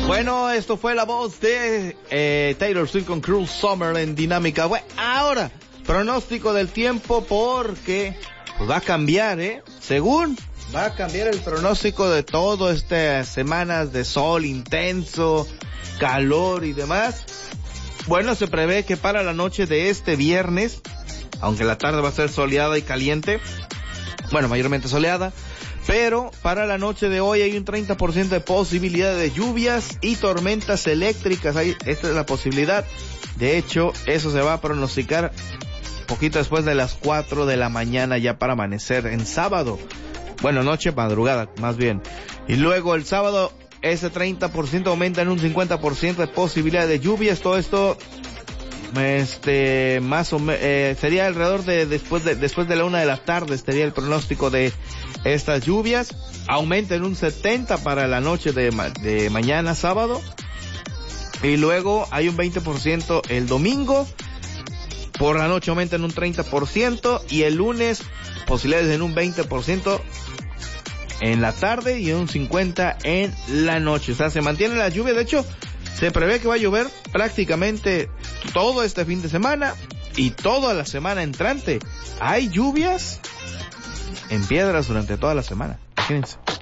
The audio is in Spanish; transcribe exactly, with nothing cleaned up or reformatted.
Bueno, esto fue la voz de eh, Taylor Swift con Cruel Summer en Dinámica. Bueno, ahora, pronóstico del tiempo porque pues, va a cambiar, ¿eh? Según va a cambiar el pronóstico de todas estas semanas de sol intenso, calor y demás. Bueno, se prevé que para la noche de este viernes, aunque la tarde va a ser soleada y caliente, bueno, mayormente soleada, pero para la noche de hoy hay un treinta por ciento de posibilidad de lluvias y tormentas eléctricas. Ahí, esta es la posibilidad. De hecho, eso se va a pronosticar poquito después de las cuatro de la mañana ya para amanecer en sábado. Bueno, noche, madrugada, más bien. Y luego el sábado, ese treinta por ciento aumenta en un cincuenta por ciento de posibilidad de lluvias. Todo esto, este, más o menos, eh, sería alrededor de después de, después de la una de la tarde, sería el pronóstico de estas lluvias. Aumenta en un setenta para la noche de, de mañana, sábado. Y luego hay un veinte por ciento el domingo. Por la noche aumenta en un treinta por ciento. Y el lunes, posibilidades en un veinte por ciento en la tarde y en un cincuenta por ciento en la noche. O sea, se mantiene la lluvia. De hecho, se prevé que va a llover prácticamente todo este fin de semana y toda la semana entrante. Hay lluvias en Piedras durante toda la semana. Imagínense.